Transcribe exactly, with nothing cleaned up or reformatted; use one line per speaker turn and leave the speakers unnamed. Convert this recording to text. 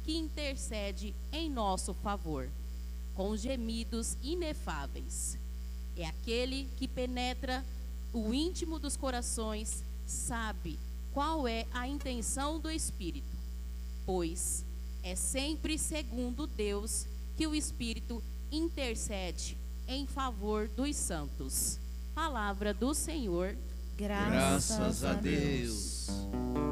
que intercede em nosso favor, com gemidos inefáveis. É aquele que penetra o íntimo dos corações, sabe qual é a intenção do Espírito, pois é sempre segundo Deus que o Espírito intercede em favor dos santos. Palavra do Senhor.
Graças a Deus.